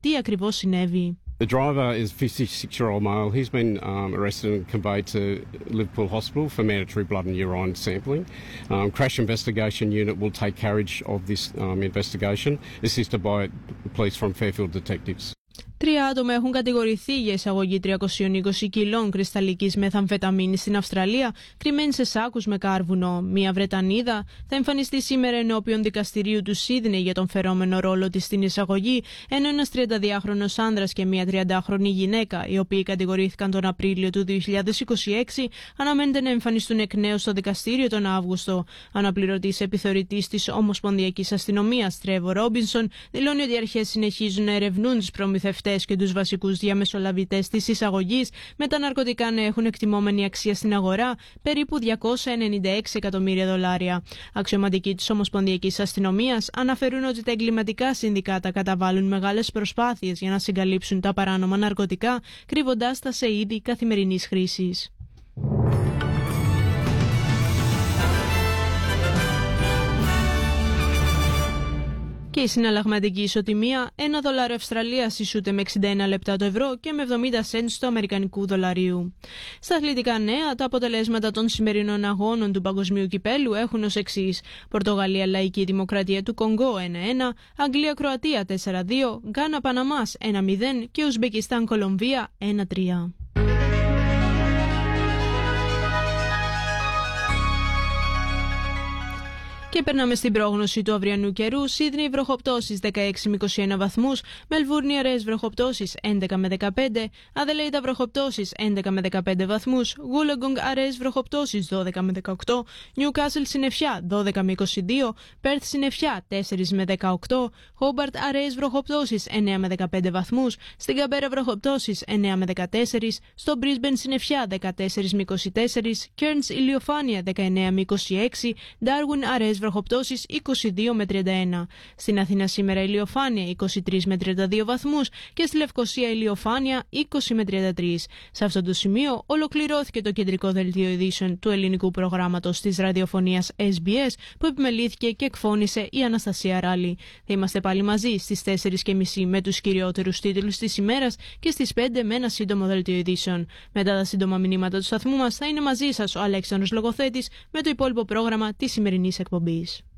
τι ακριβώς συνέβη. The driver is a 56-year-old male. He's been arrested and conveyed to Liverpool Hospital for mandatory blood and urine sampling. Crash investigation unit will take carriage of this investigation, assisted by police from Fairfield detectives. 3 άτομα έχουν κατηγορηθεί για εισαγωγή 320 κιλών κρυσταλλικής μεθαμφεταμίνης στην Αυστραλία, κρυμμένη σε σάκους με κάρβουνο. Μία Βρετανίδα θα εμφανιστεί σήμερα ενώπιον δικαστηρίου του Σίδνεϊ για τον φερόμενο ρόλο της στην εισαγωγή, ενώ ένας 32χρονος άνδρας και μία 30χρονη γυναίκα, οι οποίοι κατηγορήθηκαν τον Απρίλιο του 2026, αναμένεται να εμφανιστούν εκ νέου στο δικαστήριο τον Αύγουστο. Αναπληρωτής επιθεωρητής της Ομοσπονδιακής Αστυνομίας, Τρέβο Ρόμπινσον, δηλώνει ότι οι αρχές συνεχίζουν να ερευνούν τους προμηθευτές και τους βασικούς διαμεσολαβητές της εισαγωγής, με τα ναρκωτικά να έχουν εκτιμόμενη αξία στην αγορά περίπου $296 εκατομμύρια. Αξιωματικοί της Ομοσπονδιακής Αστυνομίας αναφέρουν ότι τα εγκληματικά συνδικάτα καταβάλουν μεγάλες προσπάθειες για να συγκαλύψουν τα παράνομα ναρκωτικά, κρύβοντάς τα σε είδη καθημερινής χρήσης. Και η συναλλαγματική ισοτιμία, $1 Αυστραλίας ισούται με 61 λεπτά το ευρώ και με 70 σέντς του αμερικανικού δολαρίου. Στα αθλητικά νέα, τα αποτελέσματα των σημερινών αγώνων του Παγκοσμίου Κυπέλου έχουν ως εξής: Πορτογαλία Λαϊκή Δημοκρατία του Κονγκό 1-1, Αγγλία Κροατία 4-2, Γκάνα Παναμάς 1-0 και Ουσμπεκιστάν Κολομβία 1-3. Και περνάμε στην πρόγνωση του αυριανού καιρού. Σίδνεϊ βροχοπτώσεις 16 με 21 βαθμούς, Μελβούρνη αραιές βροχοπτώσεις 11 με 15, Αδελέιδα βροχοπτώσεις 11 με 15 βαθμούς, Γούλεγκονγκ αραιές βροχοπτώσεις 12 με 18, Νιουκάσλ συννεφιά 12 με 22, Πέρθ συννεφιά 4 με 18, Χόμπαρτ αραιές βροχοπτώσεις 9 με 15 βαθμούς, στην Καμπέρα βροχοπτώσεις 9 με 14, στο Μπρίσμπεν συννεφιά 14 με 24, Κέρνς ηλιοφάνεια 19 με 26, Ντάρουιν αραιές βροχοπτώσεις 22 με 31. Στην Αθήνα σήμερα ηλιοφάνεια 23 με 32 βαθμούς και στη Λευκοσία ηλιοφάνεια 20 με 33. Σε αυτό το σημείο ολοκληρώθηκε το κεντρικό δελτίο ειδήσεων του ελληνικού προγράμματος της ραδιοφωνίας SBS, που επιμελήθηκε και εκφώνησε η Αναστασία Ράλη. Θα είμαστε πάλι μαζί στις 4.30 με τους κυριότερους τίτλους της ημέρας και στις 5 με ένα σύντομο δελτίο ειδήσεων. Μετά τα σύντομα μηνύματα του σταθμού μας θα είναι μαζί σας ο Αλέξανδρος Λογοθέτης με το υπόλοιπο πρόγραμμα της σημερινής εκπομπής.